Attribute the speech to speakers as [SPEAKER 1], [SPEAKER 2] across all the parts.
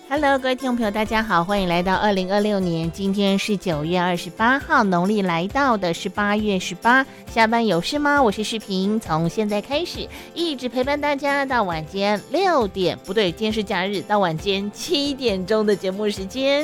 [SPEAKER 1] Hello， 各位听众朋友，大家好，欢迎来到2026年，今天是9月28号，农历来到的是8月18。下班有事吗？我是世平，从现在开始一直陪伴大家到晚间6点，不对，今天是假日，到晚间7点钟的节目时间。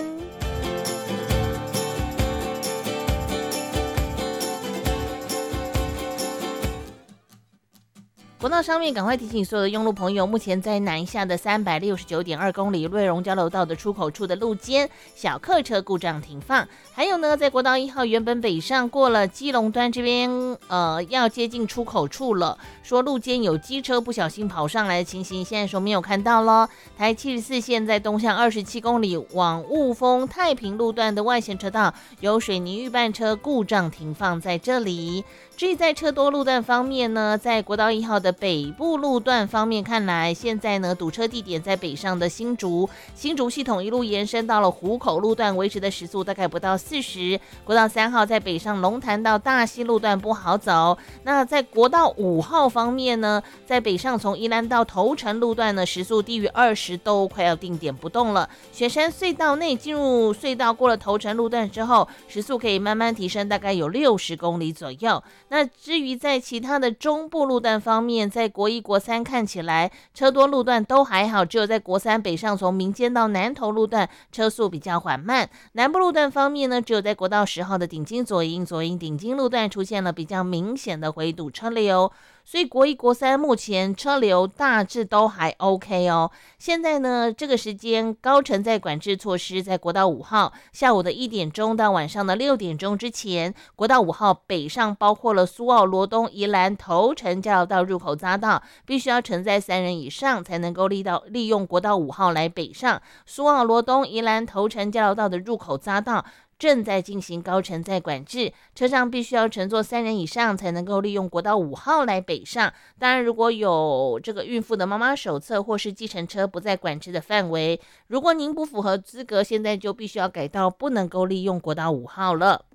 [SPEAKER 1] 国道上面赶快提醒所有的用路朋友，目前在南下的369.2公里瑞荣交流道的出口处的路肩小客车故障停放，还有呢，在国道1号原本北上过了基隆端这边要接近出口处了，说路肩有机车不小心跑上来的情形，现在说没有看到咯。台74线在东向27公里往雾峰太平路段的外线车道有水泥预拌车故障停放在这里。至于在车多路段方面呢，在国道1号的北部路段方面，看来现在呢堵车地点在北上的新竹系统一路延伸到了湖口路段，维持的时速大概不到40。国道3号在北上龙潭到大溪路段不好走。那在国道5号方面呢，在北上从宜兰到头城路段呢，时速低于20都快要定点不动了。雪山隧道内进入隧道过了头城路段之后，时速可以慢慢提升，大概有60公里左右。那至于在其他的中部路段方面，在国1、国3看起来车多路段都还好，只有在国3北上从民间到南投路段车速比较缓慢。南部路段方面呢，只有在国道10号的顶金左营顶金路段出现了比较明显的回堵车流。所以国1、国3目前车流大致都还 OK 哦。现在呢，这个时间高承载管制措施在国道5号下午的1点钟到晚上的6点钟之前，国道5号北上包括了苏澳、罗东、宜兰、头城交流道入口匝道，必须要承载3人以上才能够利用国道5号来北上。苏澳、罗东、宜兰、头城交流道的入口匝道正在进行高承载管制，车上必须要乘坐3人以上才能够利用国道5号来北上。当然，如果有这个孕妇的妈妈手册或是计程车不在管制的范围，如果您不符合资格，现在就必须要改到不能够利用国道5号了。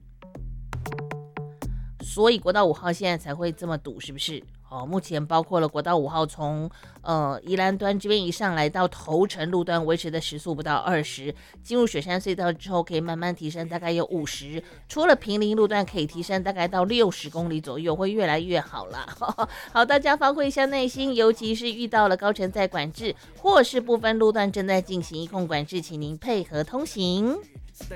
[SPEAKER 1] 所以国道5号现在才会这么堵，是不是？目前包括了国道5号从宜兰端这边一上来到头城路段维持的时速不到20，进入雪山隧道之后可以慢慢提升，大概有50，除了坪林路段可以提升大概到60公里左右，会越来越好啦。好，大家发挥一下耐心，尤其是遇到了高承载管制或是部分路段正在进行一控管制，请您配合通行。